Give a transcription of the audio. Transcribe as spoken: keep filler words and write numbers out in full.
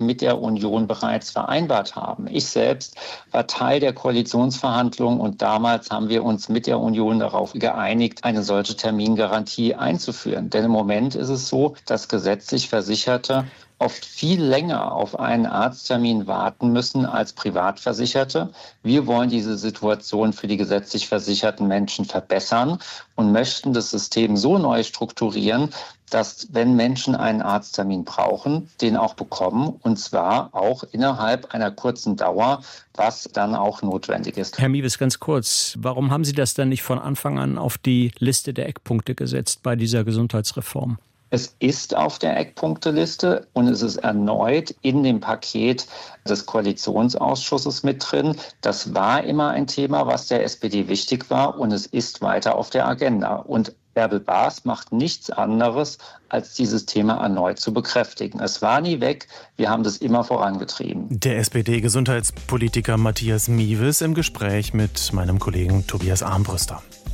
mit der Union bereits vereinbart haben. Ich selbst war Teil der Koalitionsverhandlungen und damals haben wir uns mit der Union darauf geeinigt, eine solche Termingarantie einzuführen. Denn im Moment ist es so, dass gesetzlich Versicherte oft viel länger auf einen Arzttermin warten müssen als Privatversicherte. Wir wollen diese Situation für die gesetzlich versicherten Menschen verbessern und möchten das System so neu strukturieren, dass, wenn Menschen einen Arzttermin brauchen, den auch bekommen, und zwar auch innerhalb einer kurzen Dauer, was dann auch notwendig ist. Herr Mewes, ganz kurz, warum haben Sie das dann nicht von Anfang an auf die Liste der Eckpunkte gesetzt bei dieser Gesundheitsreform? Es ist auf der Eckpunkteliste und es ist erneut in dem Paket des Koalitionsausschusses mit drin. Das war immer ein Thema, was der S P D wichtig war, und es ist weiter auf der Agenda. Und Bärbel Baas macht nichts anderes, als dieses Thema erneut zu bekräftigen. Es war nie weg, wir haben das immer vorangetrieben. Der S P D-Gesundheitspolitiker Matthias Mewes im Gespräch mit meinem Kollegen Tobias Armbruster.